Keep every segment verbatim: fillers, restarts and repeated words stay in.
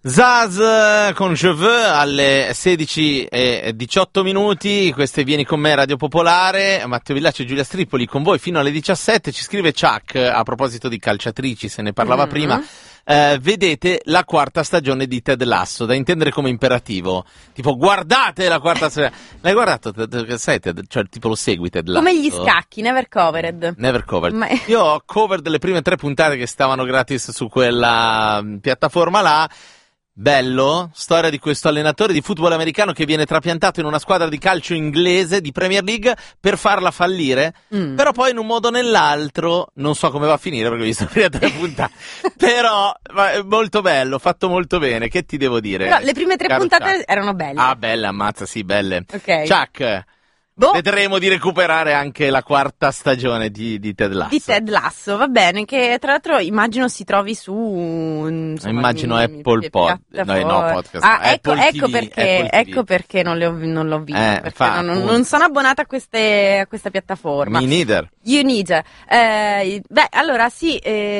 Zaz con Je veux alle sedici e diciotto minuti. Queste Vieni con me Radio Popolare. Matteo Villacci e Giulia Stripoli con voi fino alle diciassette. Ci scrive Chuck a proposito di calciatrici, se ne parlava mm-hmm. prima. Eh, vedete la quarta stagione di Ted Lasso, da intendere come imperativo. Tipo, guardate la quarta stagione. L'hai guardato? Sai, Ted, cioè, tipo lo segui Ted Lasso? Come gli scacchi, never covered. Never covered. Ma... Io ho covered le prime tre puntate che stavano gratis su quella piattaforma là. Bello, storia di questo allenatore di football americano che viene trapiantato in una squadra di calcio inglese di Premier League per farla fallire, mm. però poi in un modo o nell'altro, non so come va a finire perché ho visto le prime tre puntate, però è molto bello, fatto molto bene, che ti devo dire? Però le prime tre Caro puntate Chuck. erano belle. Ah, belle, ammazza, sì, belle. Ok. Chuck, boh. Vedremo di recuperare anche la quarta stagione di, di Ted Lasso. Di Ted Lasso, va bene, che tra l'altro immagino si trovi su... Insomma, immagino mi, Apple mi Pod, no, no, podcast. Ah, ecco, Apple ecco T V, perché, Apple T V. ecco perché non, le ho, non l'ho visto, Eh, perché fa, non, non sono abbonata a, queste, a questa piattaforma. Me neither. You need. Eh, beh, allora sì,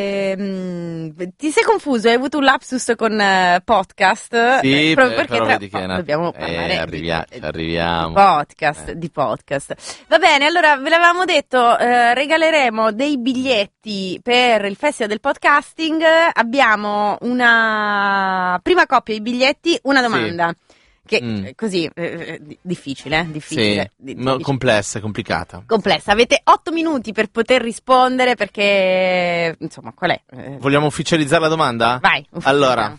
ehm, ti sei confuso, hai avuto un lapsus con uh, podcast? Sì, eh, proprio perché però tra... vedi che oh, no. dobbiamo eh, parlare arrivia- di, arriviamo. di podcast, eh. di podcast. Va bene, allora ve l'avevamo detto, eh, regaleremo dei biglietti per il Festival del Podcasting. Abbiamo una prima coppia di biglietti, una domanda. Sì. Che mm. così, eh, difficile, difficile. Sì, di, no, complessa, complicata. Complessa. Avete otto minuti per poter rispondere perché, insomma, qual è? Eh... Vogliamo ufficializzare la domanda? Vai. Allora,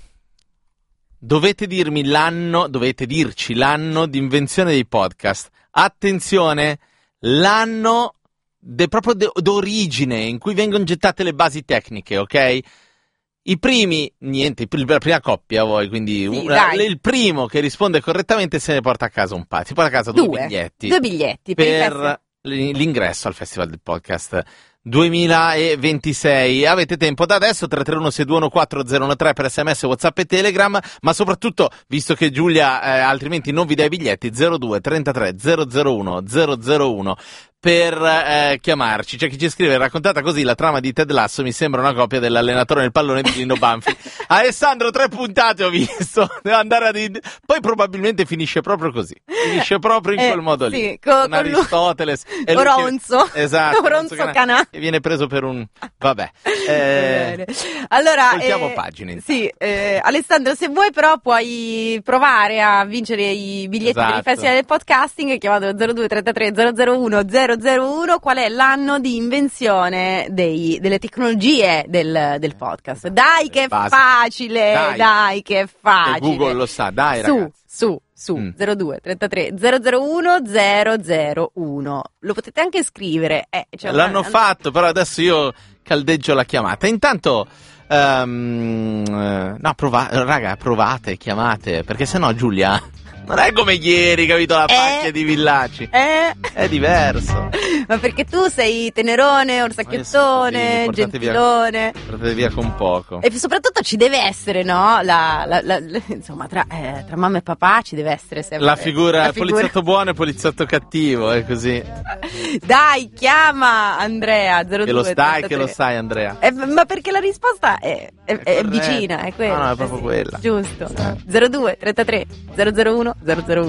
dovete dirmi l'anno, dovete dirci l'anno di invenzione dei podcast. Attenzione, l'anno de, proprio de, d'origine in cui vengono gettate le basi tecniche, ok? I primi, niente, la prima coppia voi, quindi sì, una, il primo che risponde correttamente se ne porta a casa un paio, si porta a casa due, due biglietti. Due biglietti per, per l'ingresso al Festival del Podcast duemilaventisei. Avete tempo da adesso, tre tre uno sei due uno quattro zero uno tre per sms, WhatsApp e Telegram, ma soprattutto, visto che Giulia eh, altrimenti non vi dà i biglietti, zero due trentatré zero zero uno zero zero uno per eh, chiamarci. C'è chi ci scrive: raccontata così la trama di Ted Lasso mi sembra una copia dell'allenatore nel pallone di Lino Banfi. Alessandro, tre puntate ho visto, devo andare ad... poi probabilmente finisce proprio così, finisce proprio in eh, quel modo sì, lì, con, con Aristoteles e Oronzo, che... esatto, Oronzo Canà, che viene preso per un vabbè eh... allora voltiamo eh, pagine. Sì, eh, Alessandro, se vuoi però puoi provare a vincere i biglietti esatto. per il Festival del Podcasting chiamando zero due trentatré zero zero uno zero zero uno. Qual è l'anno di invenzione dei, delle tecnologie del, del podcast? Dai che è Basta. facile, dai. dai che è facile. E Google lo sa, dai su, ragazzi. Su, su, mm. zero due trentatré zero zero uno zero zero uno. Lo potete anche scrivere. Eh, cioè L'hanno una... fatto, però adesso io caldeggio la chiamata. Intanto, um, no, prova- raga, provate, chiamate, perché sennò Giulia... Non è come ieri, capito, la pacchia eh, di Villacci. Eh. È diverso. Ma perché tu sei tenerone, orsacchiettone, sì, gentilone. Via, portate via con poco. E soprattutto ci deve essere, no? La, la, la, la, insomma, tra, eh, tra mamma e papà ci deve essere sempre la figura, la figura... poliziotto buono e poliziotto cattivo, è così. Dai, chiama Andrea. zero due, che lo stai, trentatré. che lo sai, Andrea. Eh, ma perché la risposta è, è, è, è vicina, è quella. No, no, è proprio sì, quella. Giusto. zero due trentatré zero zero uno zero zero uno